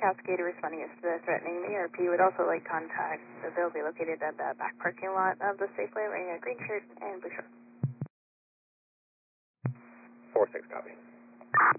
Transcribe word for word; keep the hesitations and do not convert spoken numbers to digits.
Cascade responding as to the threatening. The A R P would also like contact. They'll be located at the back parking lot of the Safeway wearing a green shirt and blue shorts. four six, copy.